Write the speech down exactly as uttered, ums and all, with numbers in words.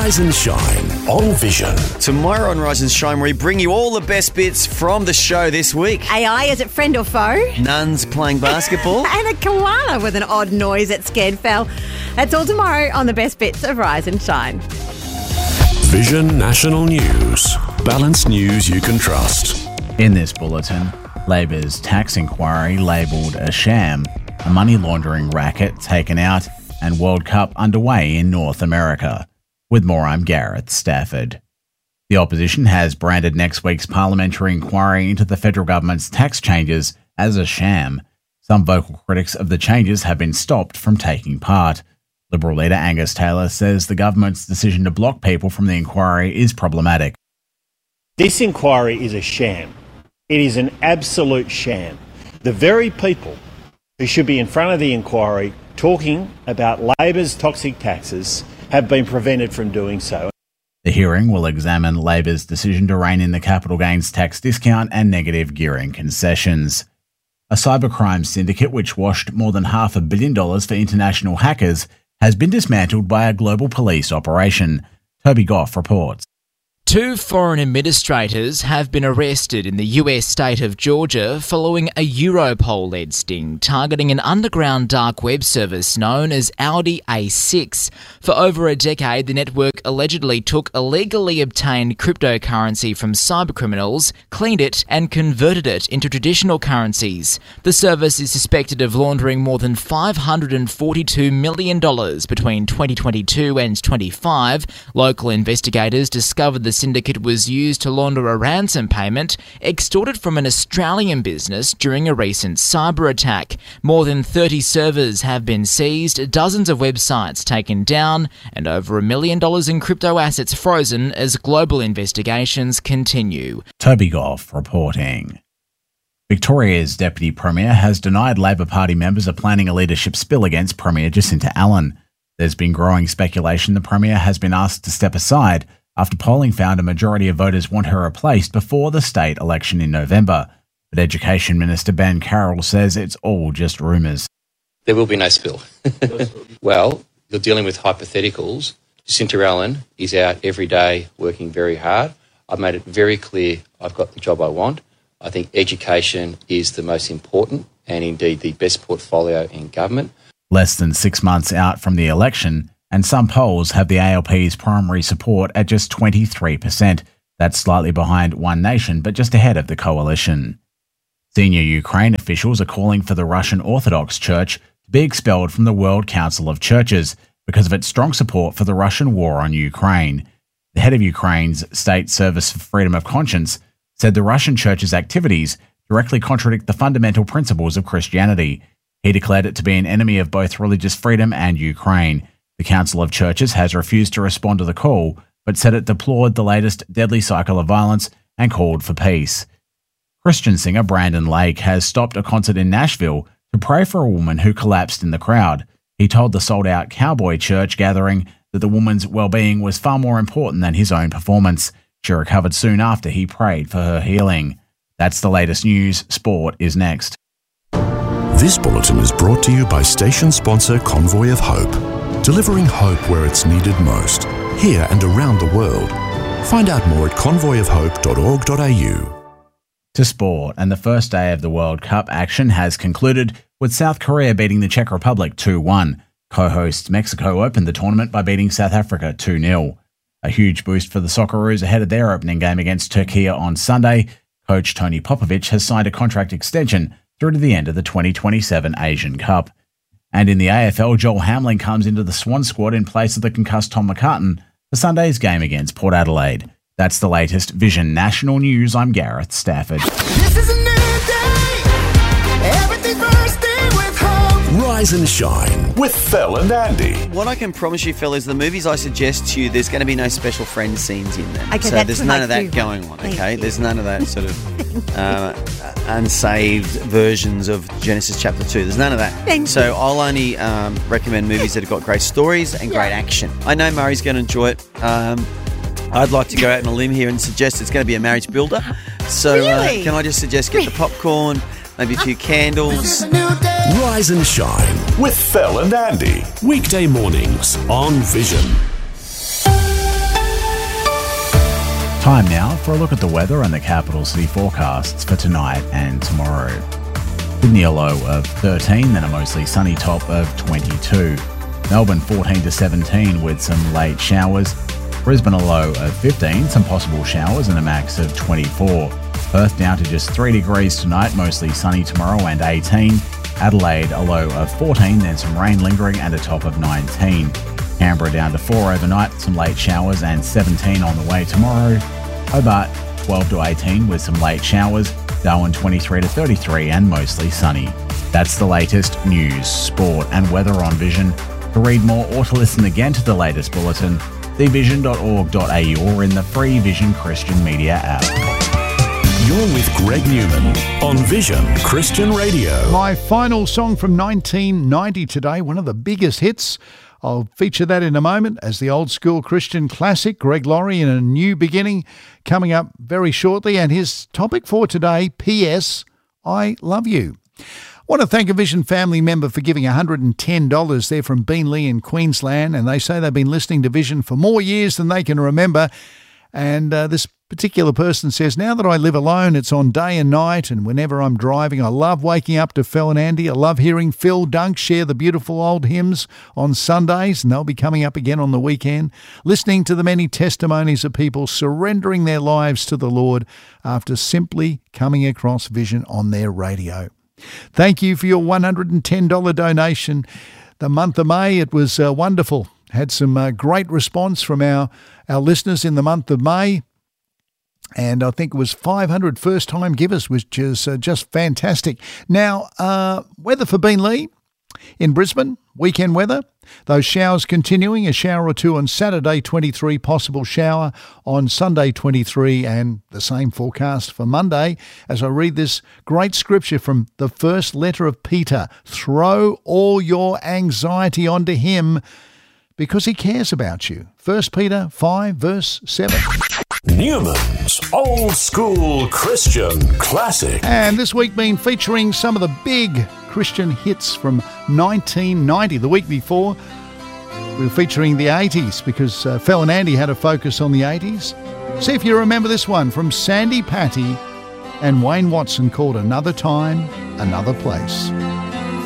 Rise and Shine on Vision. Tomorrow on Rise and Shine, we bring you all the best bits from the show this week. A I, is it friend or foe? Nuns playing basketball. And a koala with an odd noise at Scared Fell. That's all tomorrow on the best bits of Rise and Shine. Vision National News. Balanced news you can trust. In this bulletin, Labor's tax inquiry labelled a sham, a money laundering racket taken out, and World Cup underway in North America. With more, I'm Gareth Stafford. The opposition has branded next week's parliamentary inquiry into the federal government's tax changes as a sham. Some vocal critics of the changes have been stopped from taking part. Liberal leader Angus Taylor says the government's decision to block people from the inquiry is problematic. This inquiry is a sham. It is an absolute sham. The very people who should be in front of the inquiry talking about Labor's toxic taxes have been prevented from doing so. The hearing will examine Labor's decision to rein in the capital gains tax discount and negative gearing concessions. A cybercrime syndicate which washed more than half a billion dollars for international hackers has been dismantled by a global police operation. Toby Goff reports. Two foreign administrators have been arrested in the U S state of Georgia following a Europol-led sting targeting an underground dark web service known as Audi A six. For over a decade, the network allegedly took illegally obtained cryptocurrency from cybercriminals, cleaned it and converted it into traditional currencies. The service is suspected of laundering more than five hundred forty-two million dollars between twenty twenty-two and twenty-five. Local investigators discovered the syndicate was used to launder a ransom payment extorted from an Australian business during a recent cyber attack. More than thirty servers have been seized, dozens of websites taken down, and over a million dollars in crypto assets frozen as global investigations continue. Toby Goff reporting. Victoria's Deputy Premier has denied Labor Party members are planning a leadership spill against Premier Jacinta Allen. There's been growing speculation the Premier has been asked to step aside after polling found a majority of voters want her replaced before the state election in November. But Education Minister Ben Carroll says it's all just rumours. There will be no spill. Well, you're dealing with hypotheticals. Jacinta Allen is out every day working very hard. I've made it very clear I've got the job I want. I think education is the most important and indeed the best portfolio in government. Less than six months out from the election, and some polls have the A L P's primary support at just twenty-three percent. That's slightly behind One Nation, but just ahead of the coalition. Senior Ukraine officials are calling for the Russian Orthodox Church to be expelled from the World Council of Churches because of its strong support for the Russian war on Ukraine. The head of Ukraine's State Service for Freedom of Conscience said the Russian Church's activities directly contradict the fundamental principles of Christianity. He declared it to be an enemy of both religious freedom and Ukraine. The Council of Churches has refused to respond to the call, but said it deplored the latest deadly cycle of violence and called for peace. Christian singer Brandon Lake has stopped a concert in Nashville to pray for a woman who collapsed in the crowd. He told the sold-out Cowboy Church gathering that the woman's well-being was far more important than his own performance. She recovered soon after he prayed for her healing. That's the latest news. Sport is next. This bulletin is brought to you by station sponsor Convoy of Hope. Delivering hope where it's needed most, here and around the world. Find out more at convoy of hope dot org dot a u. To sport, and the first day of the World Cup action has concluded with South Korea beating the Czech Republic two one. Co-hosts Mexico opened the tournament by beating South Africa two nil. A huge boost for the Socceroos ahead of their opening game against Turkey on Sunday. Coach Tony Popovic has signed a contract extension through to the end of the twenty twenty-seven Asian Cup. And in the A F L, Joel Hamling comes into the Swan squad in place of the concussed Tom McCartan for Sunday's game against Port Adelaide. That's the latest Vision National News. I'm Gareth Stafford. This is a new day. Everything's bursting with hope. Rise and Shine with Phil and Andy. What I can promise you, Phil, is the movies I suggest to you, there's going to be no special friend scenes in them. Okay, so that's there's what none I of that do. going on, Thank okay? you. There's none of that sort of uh, unsaved versions of Genesis chapter two. There's none of that. Thank so I'll only um, recommend movies that have got great stories and great action. I know Murray's going to enjoy it. Um, I'd like to go out on a limb here and suggest it's going to be a marriage builder. So Really? uh, can I just suggest get the popcorn, maybe a few candles. Rise and Shine with Phil and Andy. Weekday mornings on Vision. Time now for a look at the weather and the capital city forecasts for tonight and tomorrow. Sydney a low of thirteen, then a mostly sunny top of twenty-two. Melbourne fourteen to seventeen with some late showers. Brisbane a low of fifteen, some possible showers and a max of twenty-four. Perth down to just three degrees tonight, mostly sunny tomorrow and eighteen. Adelaide a low of fourteen, then some rain lingering and a top of nineteen. Canberra down to four overnight, some late showers and seventeen on the way tomorrow. Hobart twelve to eighteen with some late showers. Darwin twenty-three to thirty-three and mostly sunny. That's the latest news, sport and weather on Vision. To read more or to listen again to the latest bulletin, see vision dot org dot a u or in the free Vision Christian Media app. You're with Greg Newman on Vision Christian Radio. My final song from nineteen ninety today, one of the biggest hits. I'll feature that in a moment as the old school Christian classic, Greg Laurie in A New Beginning, coming up very shortly. And his topic for today, P S I Love You. I want to thank a Vision family member for giving one hundred ten dollars. They're from Beenleigh in Queensland, and they say they've been listening to Vision for more years than they can remember. And uh, this particular person says, now that I live alone, it's on day and night, and whenever I'm driving, I love waking up to Phil and Andy. I love hearing Phil Dunk share the beautiful old hymns on Sundays, and they'll be coming up again on the weekend. Listening to the many testimonies of people surrendering their lives to the Lord after simply coming across Vision on their radio. Thank you for your one hundred ten dollars donation. The month of May, it was uh, wonderful. Had some uh, great response from our, our listeners in the month of May. And I think it was five hundred first-time givers, which is uh, just fantastic. Now, uh, weather for Beenleigh in Brisbane, weekend weather. Those showers continuing, a shower or two on Saturday, twenty-three, possible shower on Sunday, twenty-three, and the same forecast for Monday. As I read this great scripture from the first letter of Peter, throw all your anxiety onto him because he cares about you. First Peter five, verse seven. Newman's Old School Christian Classic. And this week been featuring some of the big Christian hits from nineteen ninety. The week before, we were featuring the eighties because uh, Phil and Andy had a focus on the eighties. See if you remember this one from Sandy Patty and Wayne Watson called Another Time, Another Place.